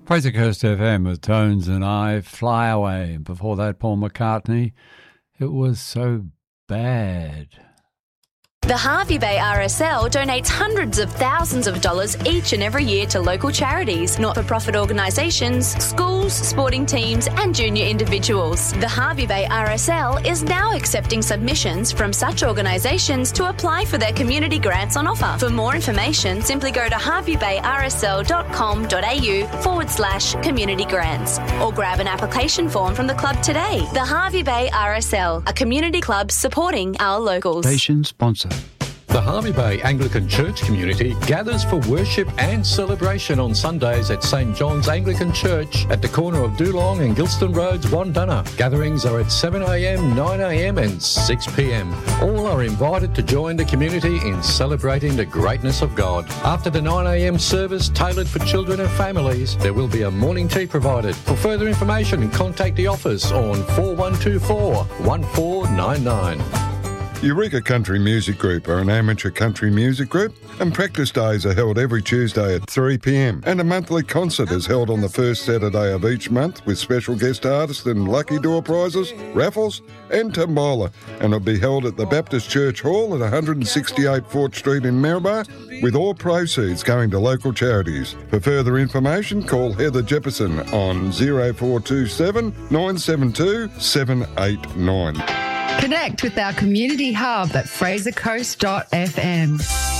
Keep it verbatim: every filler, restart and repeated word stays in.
Fraser Coast F M with Tones and I, Fly Away. Before that, Paul McCartney, It Was So Bad. The Hervey Bay R S L donates hundreds of thousands of dollars each and every year to local charities, not-for-profit organisations, schools, sporting teams and junior individuals. The Hervey Bay R S L is now accepting submissions from such organisations to apply for their community grants on offer. For more information, simply go to herveybayrsl.com.au forward slash community grants or grab an application form from the club today. The Hervey Bay R S L, a community club supporting our locals. Station sponsor. The Hervey Bay Anglican Church community gathers for worship and celebration on Sundays at St John's Anglican Church at the corner of Doolong and Gilston Roads, Wandunna. Gatherings are at seven a m, nine a m and six p m. All are invited to join the community in celebrating the greatness of God. After the nine a m service tailored for children and families, there will be a morning tea provided. For further information, contact the office on four one two four, one four nine nine. Eureka Country Music Group are an amateur country music group, and practice days are held every Tuesday at three p m and a monthly concert is held on the first Saturday of each month with special guest artists and lucky door prizes, raffles and tombola, and it'll be held at the Baptist Church Hall at one sixty-eight Fort Street in Maryborough, with all proceeds going to local charities. For further information, call Heather Jefferson on oh four two seven, nine seven two, seven eight nine. Connect with our community hub at fraser coast dot f m.